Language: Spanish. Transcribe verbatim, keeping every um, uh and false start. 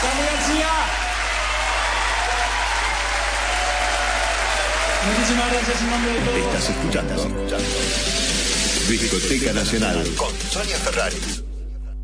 García. Muchísimas gracias en nombre de todos. Estás escuchando Discoteca Nacional con Sonia Ferrari.